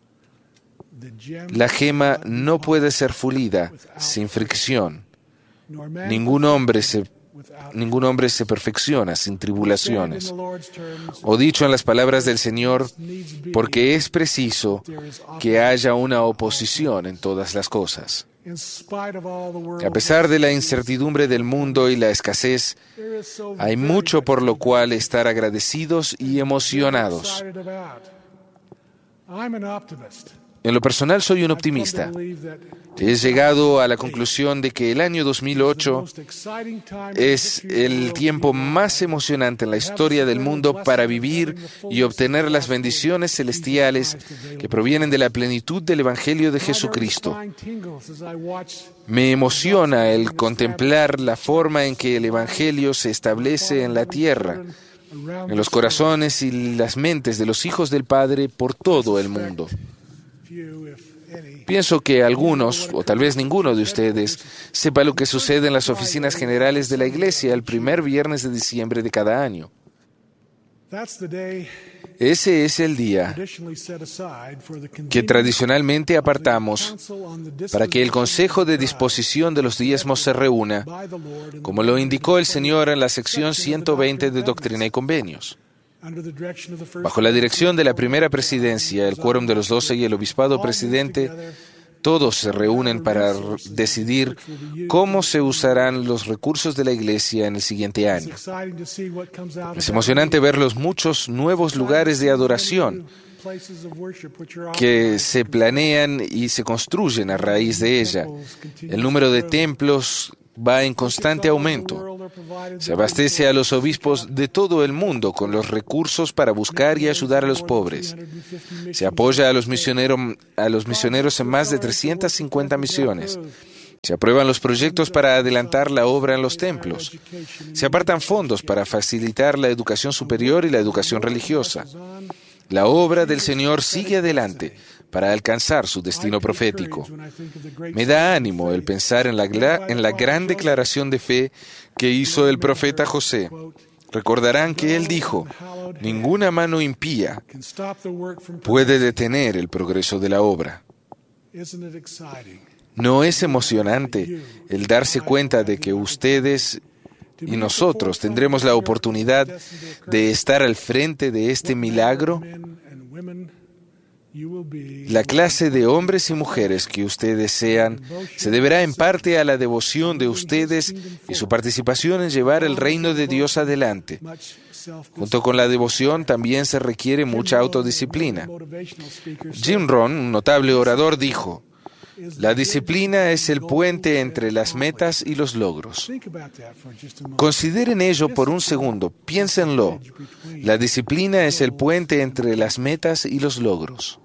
la gema no puede ser pulida sin fricción. Ningún hombre se Ningún hombre se perfecciona sin tribulaciones. O dicho en las palabras del Señor, porque es preciso que haya una oposición en todas las cosas. A pesar de la incertidumbre del mundo y la escasez, hay mucho por lo cual estar agradecidos y emocionados. En lo personal soy un optimista. He llegado a la conclusión de que el año dos mil ocho es el tiempo más emocionante en la historia del mundo para vivir y obtener las bendiciones celestiales que provienen de la plenitud del Evangelio de Jesucristo. Me emociona el contemplar la forma en que el Evangelio se establece en la tierra, en los corazones y las mentes de los hijos del Padre por todo el mundo. Pienso que algunos, o tal vez ninguno de ustedes, sepa lo que sucede en las oficinas generales de la iglesia el primer viernes de diciembre de cada año. Ese es el día que tradicionalmente apartamos para que el Consejo de Disposición de los Diezmos se reúna, como lo indicó el Señor en la sección ciento veinte de Doctrina y Convenios. Bajo la dirección de la primera presidencia, el quórum de los doce y el obispado presidente, todos se reúnen para decidir cómo se usarán los recursos de la Iglesia en el siguiente año. Es emocionante ver los muchos nuevos lugares de adoración que se planean y se construyen a raíz de ella. El número de templos va en constante aumento. Se abastece a los obispos de todo el mundo con los recursos para buscar y ayudar a los pobres. Se apoya a los misioneros, a los misioneros en más de trescientas cincuenta misiones. Se aprueban los proyectos para adelantar la obra en los templos. Se apartan fondos para facilitar la educación superior y la educación religiosa. La obra del Señor sigue adelante para alcanzar su destino profético. Me da ánimo el pensar en la, en la gran declaración de fe que hizo el profeta José. Recordarán que él dijo: ninguna mano impía puede detener el progreso de la obra. ¿No es emocionante el darse cuenta de que ustedes y nosotros tendremos la oportunidad de estar al frente de este milagro? La clase de hombres y mujeres que ustedes sean se deberá en parte a la devoción de ustedes y su participación en llevar el reino de Dios adelante. Junto con la devoción también se requiere mucha autodisciplina. Jim Rohn, un notable orador, dijo: la disciplina es el puente entre las metas y los logros. Consideren ello por un segundo, piénsenlo. La disciplina es el puente entre las metas y los logros.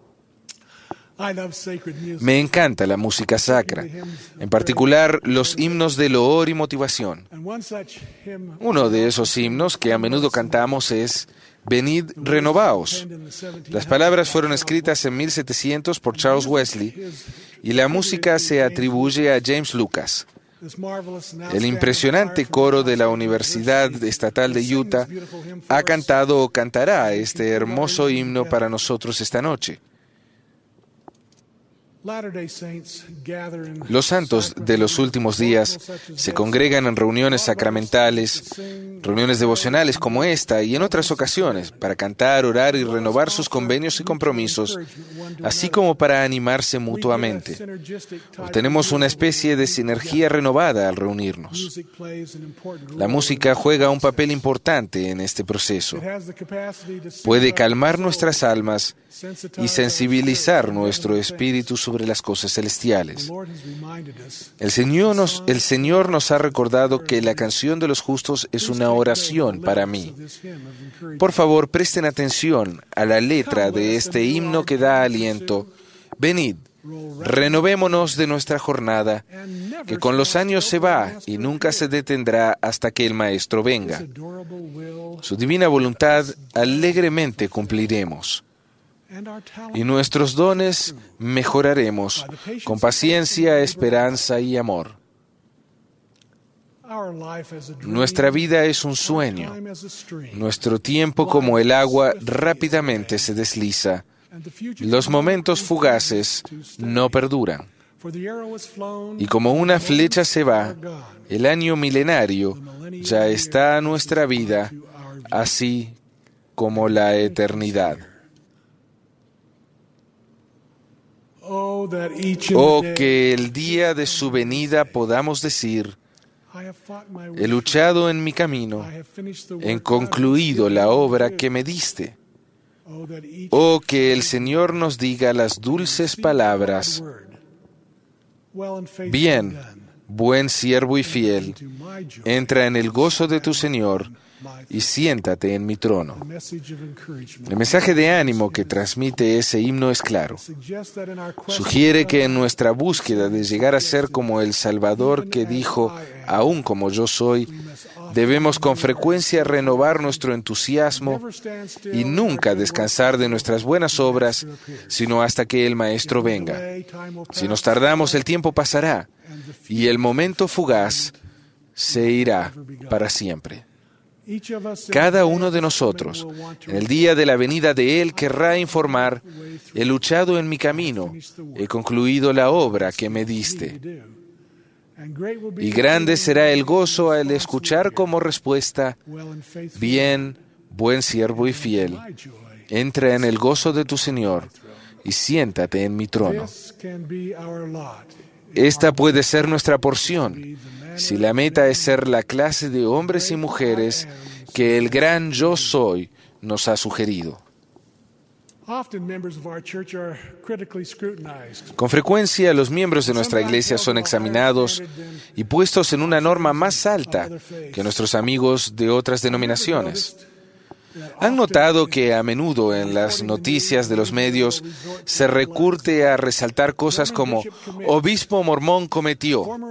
Me encanta la música sacra, en particular los himnos de loor y motivación. Uno de esos himnos que a menudo cantamos es Venid, renovaos. Las palabras fueron escritas en mil setecientos por Charles Wesley y la música se atribuye a James Lucas. El impresionante coro de la Universidad Estatal de Utah ha cantado o cantará este hermoso himno para nosotros esta noche. Los santos de los últimos días se congregan en reuniones sacramentales, reuniones devocionales como esta y en otras ocasiones para cantar, orar y renovar sus convenios y compromisos, así como para animarse mutuamente. Obtenemos una especie de sinergia renovada al reunirnos. La música juega un papel importante en este proceso. Puede calmar nuestras almas y sensibilizar nuestro espíritu sobre las cosas celestiales. El Señor nos, el Señor nos ha recordado que la canción de los justos es una oración para mí. Por favor, presten atención a la letra de este himno que da aliento. Venid, renovémonos de nuestra jornada, que con los años se va y nunca se detendrá hasta que el Maestro venga. Su divina voluntad alegremente cumpliremos. Y nuestros dones mejoraremos con paciencia, esperanza y amor. Nuestra vida es un sueño. Nuestro tiempo, como el agua, rápidamente se desliza. Los momentos fugaces no perduran. Y como una flecha se va, el año milenario ya está a nuestra vida, así como la eternidad. Oh, que el día de su venida podamos decir: he luchado en mi camino, he concluido la obra que me diste. Oh, que el Señor nos diga las dulces palabras: bien, buen siervo y fiel, entra en el gozo de tu Señor y siéntate en mi trono. El mensaje de ánimo que transmite ese himno es claro. Sugiere que en nuestra búsqueda de llegar a ser como el Salvador que dijo, aún como yo soy, Debemos con frecuencia renovar nuestro entusiasmo y nunca descansar de nuestras buenas obras, sino hasta que el Maestro venga. Si nos tardamos, el tiempo pasará y el momento fugaz se irá para siempre. Cada uno de nosotros, en el día de la venida de Él, querrá informar: he luchado en mi camino, he concluido la obra que me diste. Y grande será el gozo al escuchar como respuesta: bien, buen siervo y fiel, entra en el gozo de tu Señor y siéntate en mi trono. Esta puede ser nuestra porción, si la meta es ser la clase de hombres y mujeres que el gran Yo Soy nos ha sugerido. Con frecuencia, los miembros de nuestra iglesia son examinados y puestos en una norma más alta que nuestros amigos de otras denominaciones. ¿Han notado que a menudo en las noticias de los medios se recurre a resaltar cosas como obispo mormón cometió,